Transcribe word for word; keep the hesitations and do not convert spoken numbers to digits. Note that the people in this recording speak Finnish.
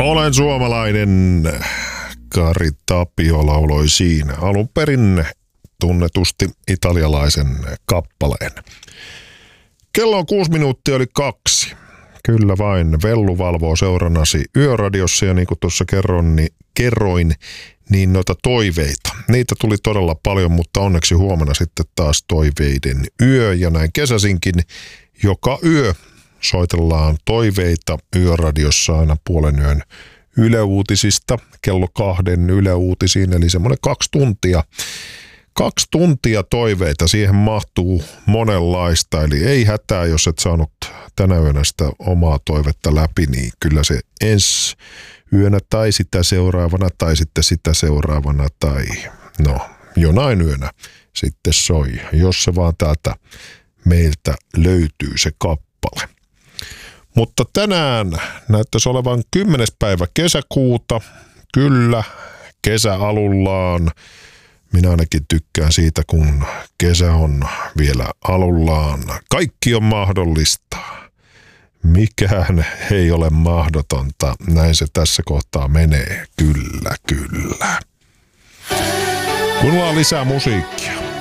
Olen suomalainen, Kari Tapio lauloi siinä alun perin tunnetusti italialaisen kappaleen. Kello on kuusi minuuttia yli kaksi. Kyllä vain, Vellu valvoo seurannasi Yöradiossa ja niin kuin tuossa kerroin, niin, kerroin, niin noita toiveita. Niitä tuli todella paljon, mutta onneksi huomenna sitten taas toiveiden yö ja näin kesäsinkin joka yö soitellaan toiveita Yöradiossa aina puolen yön Yle Uutisista kello kahden Yle Uutisiin, eli semmoinen kaksi tuntia. Kaksi tuntia toiveita, siihen mahtuu monenlaista, eli ei hätää, jos et saanut tänä yönä sitä omaa toivetta läpi, niin kyllä se ensi yönä tai sitä seuraavana tai sitten sitä seuraavana tai no jonain yönä sitten soi, jos se vaan täältä meiltä löytyy se kappale. Mutta tänään näyttäisi olevan kymmenes päivä kesäkuuta, kyllä kesä alullaan. Minä ainakin tykkään siitä, kun kesä on vielä alullaan. Kaikki on mahdollista. Mikään ei ole mahdotonta. Näin se tässä kohtaa menee. Kyllä, kyllä. Kuunnellaan lisää musiikkia.